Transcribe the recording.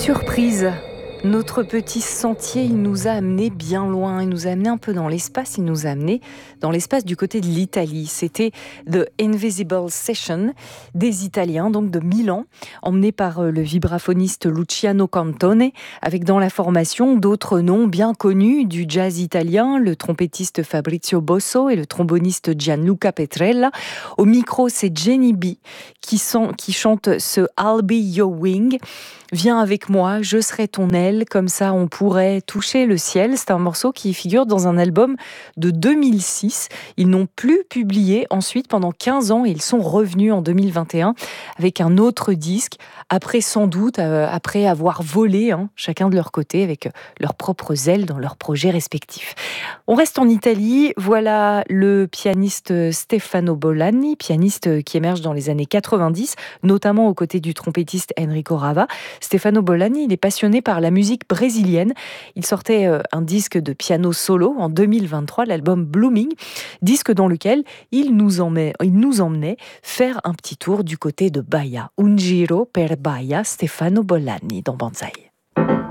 Surprise! Notre petit sentier, il nous a amenés bien loin, il nous a amenés un peu dans l'espace, il nous a amenés dans l'espace du côté de l'Italie. C'était The Invisible Session des Italiens, donc de Milan, emmenés par le vibraphoniste Luciano Cantone, avec dans la formation d'autres noms bien connus du jazz italien, le trompettiste Fabrizio Bosso et le tromboniste Gianluca Petrella. Au micro, c'est Jenny B qui chante ce I'll Be Your Wing. Viens avec moi, je serai ton aile, comme ça on pourrait toucher le ciel. C'est un morceau qui figure dans un album de 2006. Ils n'ont plus publié ensuite pendant 15 ans et ils sont revenus en 2021 avec un autre disque, après sans doute, après avoir volé chacun de leur côté avec leurs propres ailes dans leurs projets respectifs. On reste en Italie, voilà le pianiste Stefano Bollani, pianiste qui émerge dans les années 90, notamment aux côtés du trompettiste Enrico Rava. Stefano Bollani, il est passionné par la musique brésilienne. Il sortait un disque de piano solo en 2023, l'album Blooming, disque dans lequel il nous emmenait faire un petit tour du côté de Bahia. Un giro per Bahia, Stefano Bollani dans Banzai.